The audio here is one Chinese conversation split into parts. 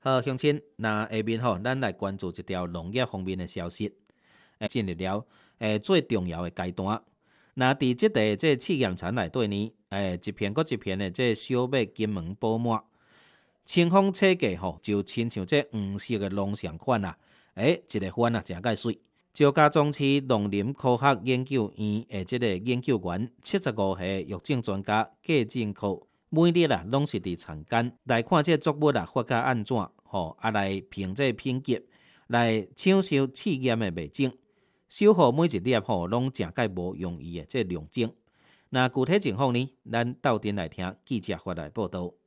好，乡亲，那下面咱来关注一条农业方面的消息。进入了最重要的阶段。那伫即个试验田内底呢，一片搁一片的小麦金黄饱满，清风切格就亲像黄色的龙翔款啊，一个款啊真介水。石家庄市农林科学研究院的个研究员75岁药种专家葛进科，每日拢是伫田间来看作物发甲安怎，来评品级，来抢收试验的物种。守护每一粒拢真介无容易的量种。那具体情况呢？咱斗阵来听记者发来报道。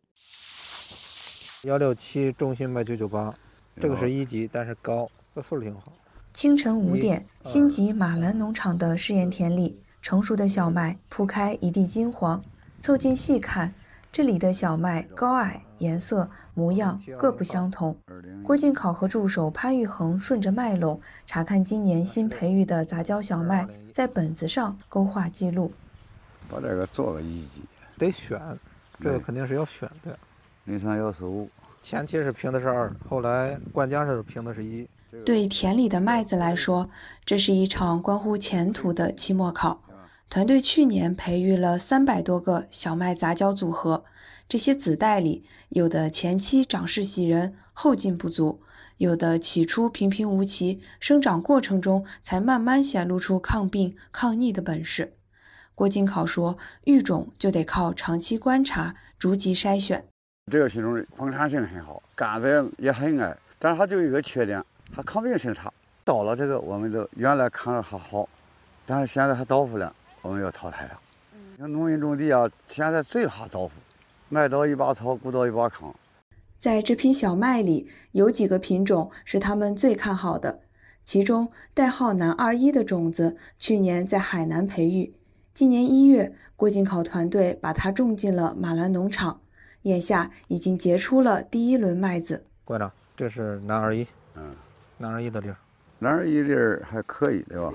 167中心麦998，这个是1级，但是高，这素质挺好。 清晨5点，新集马兰农场的试验田里，成熟的小麦铺开一地金黄。凑近细看，这里的小麦高矮、颜色、模样各不相同。郭进考和助手潘玉恒顺着麦垄查看今年新培育的杂交小麦，在本子上勾画记录。 把这个做个1级， 得选，这个肯定是要选的。 03145， 前期是评的是2，后来灌浆时评的是1。 对田里的麦子来说，这是一场关乎前途的期末考。团队去年培育了300多个小麦杂交组合，这些子代里，有的前期长势喜人，后劲不足；有的起初平平无奇，生长过程中才慢慢显露出抗病、抗逆的本事。郭金考说，育种就得靠长期观察，逐级筛选。 这个品种生产性很好，杆子也很矮，但是它就有一个缺点，它抗病性差。到了这个，我们都原来看着还好，但是现在它倒伏了，我们要淘汰了。像农民种地啊，现在最怕倒伏，麦倒一把草，谷倒一把糠。 在这批小麦里，有几个品种是他们最看好的，其中代号南21的种子，去年在海南培育，今年1月，郭进考团队把它种进了马兰农场，眼下已经结出了第1轮麦子。 馆长，这是南21，南21的粒儿， 南21粒儿还可以，对吧？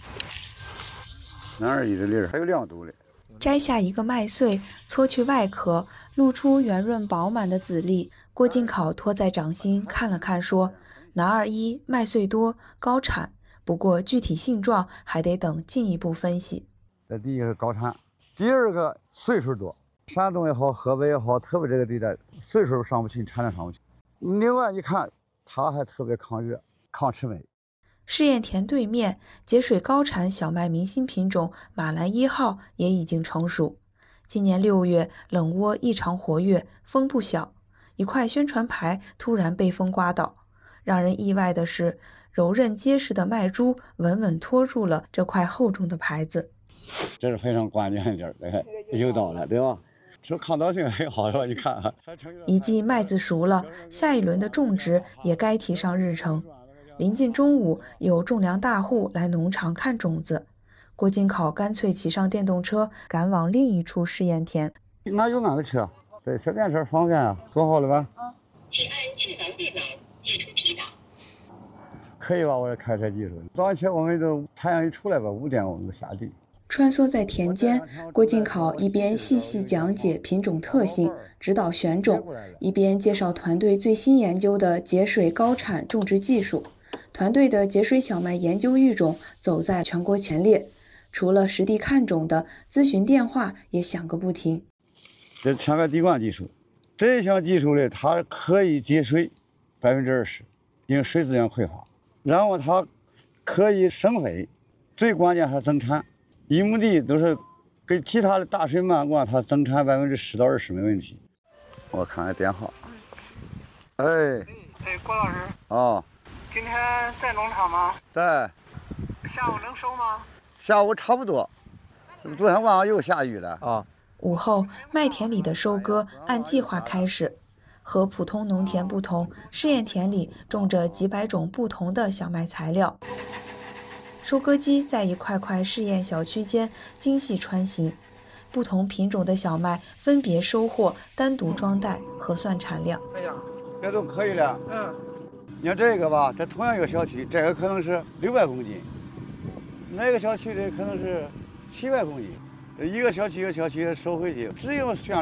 南21的粒儿还有亮度嘞。 摘下一个麦穗，搓去外壳，露出圆润饱满的籽粒。郭进考托在掌心看了看，说：“南21麦穗多，高产，不过具体性状还得等进一步分析。” 这第一个是高产，第二个岁数多。山东也好，河北也好，特别这个地带岁数上不去，产量上不去。另外一看，它还特别抗热、抗吃霉。 试验田对面，节水高产小麦明星品种马兰1号也已经成熟。今年6月，冷涡异常活跃，风不小，一块宣传牌突然被风刮倒。让人意外的是，柔韧结实的麦株稳稳托住了这块厚重的牌子。 这是非常关键的点，有道了，对吧？说抗倒性很好，是吧？你看啊， 一季麦子熟了，下一轮的种植也该提上日程。临近中午，有种粮大户来农场看种子。郭进考干脆骑上电动车，赶往另一处试验田。 俺有俺的车，对，小电车方便啊。做好了吧？ 请按智能电脑解除提档。 可以吧？我这开车技术。早上起我们都太阳一出来吧，5点我们就下地。 穿梭在田间，郭进考一边细细讲解品种特性，指导选种，一边介绍团队最新研究的节水高产种植技术。团队的节水小麦研究育种走在全国前列，除了实地看种的咨询电话也响个不停。 这是全麦滴灌技术，这项技术呢，它可以节水20%，因为水资源匮乏。然后它可以省肥，最关键还增产。1亩地都是跟其他的大水漫灌，它增产10%到20%没问题。我看看电话。哎， 郭老师。 啊。 今天在农场吗？ 在。 下午能收吗？ 下午差不多。昨天晚上又下雨了啊。 午后，麦田里的收割按计划开始。和普通农田不同，试验田里种着几百种不同的小麦材料。收割机在一块块试验小区间精细穿行，不同品种的小麦分别收获，单独装袋，核算产量。 哎呀，这都可以了。你看这个吧，这同样一个小区，这个可能是600公斤，那个小区的可能是700公斤，一个小区一个小区收回去，只用选